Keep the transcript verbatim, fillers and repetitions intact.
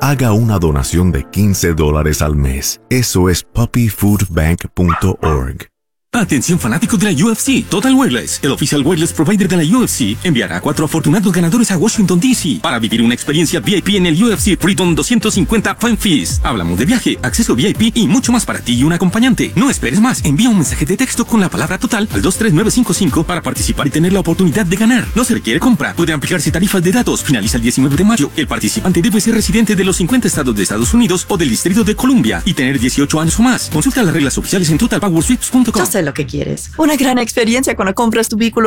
haga una donación de quince dólares al mes. Eso es puppy food bank punto org. Atención fanáticos de la U F C, Total Wireless, el oficial wireless provider de la U F C, enviará a cuatro afortunados ganadores a Washington, D C para vivir una experiencia V I P en el U F C Freedom doscientos cincuenta Fan Feast. Hablamos de viaje, acceso V I P y mucho más para ti y un acompañante. No esperes más, envía un mensaje de texto con la palabra Total al dos tres nueve cinco cinco para participar y tener la oportunidad de ganar. No se requiere compra, pueden aplicarse tarifas de datos, finaliza el diecinueve de mayo. El participante debe ser residente de los cincuenta estados de Estados Unidos o del Distrito de Columbia y tener dieciocho años o más. Consulta las reglas oficiales en total power sweeps punto com. Yo sé lo que quieres. Una gran experiencia cuando compras tu vehículo